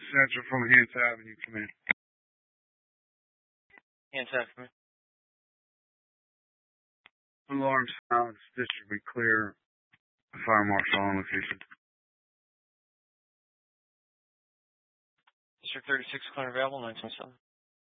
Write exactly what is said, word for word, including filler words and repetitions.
Central from Hance Avenue, come in. Hance Avenue. Alarm silence, district be clear. Fire marshal on location. District thirty-six, clear and available, nine twenty-seven.